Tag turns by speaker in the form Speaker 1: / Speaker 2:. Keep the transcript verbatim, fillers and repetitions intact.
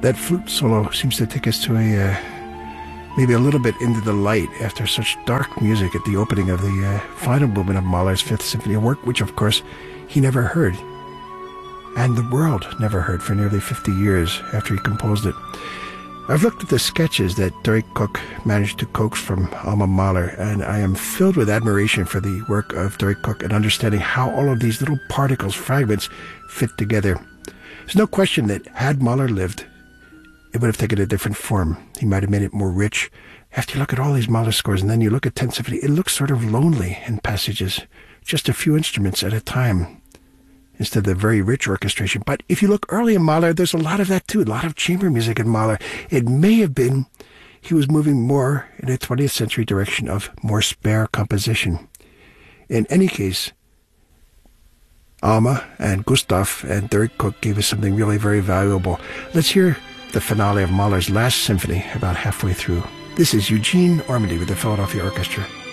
Speaker 1: That flute solo seems to take us to a uh, maybe a little bit into the light after such dark music at the opening of the uh, final movement of Mahler's Fifth Symphony, a work which, of course, he never heard, and the world never heard for nearly fifty years after he composed it. I've looked at the sketches that Derek Cook managed to coax from Alma Mahler, and I am filled with admiration for the work of Derek Cook and understanding how all of these little particles, fragments, fit together. There's no question that had Mahler lived, it would have taken a different form. He might have made it more rich. After you look at all these Mahler scores, and then you look at Tenth Symphony, it looks sort of lonely in passages, just a few instruments at a time, instead of the very rich orchestration. But if you look early in Mahler, there's a lot of that too, a lot of chamber music in Mahler. It may have been he was moving more in a twentieth century direction of more spare composition. In any case, Alma and Gustav and Derek Cook gave us something really very valuable. Let's hear the finale of Mahler's Last Symphony about halfway through. This is Eugene Ormandy with the Philadelphia Orchestra.